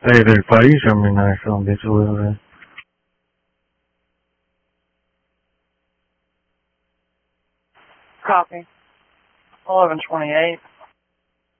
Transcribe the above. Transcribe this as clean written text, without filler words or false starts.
Sei del país o mi national disability? Copy. 1128.